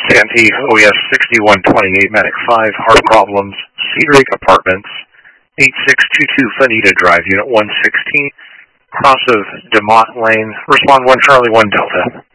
Santee OES 6128, Medic 5, heart problems, Cedar Lake Apartments, 8622 Fanita Drive, Unit 116, cross of DeMott Lane. Respond 1 Charlie 1 Delta.